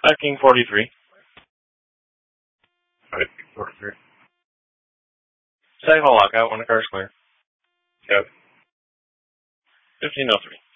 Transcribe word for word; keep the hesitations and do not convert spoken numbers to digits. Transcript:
Uh, King forty-three. Alright, forty-three. Save a lockout when the car's clear. Yep. fifteen oh three.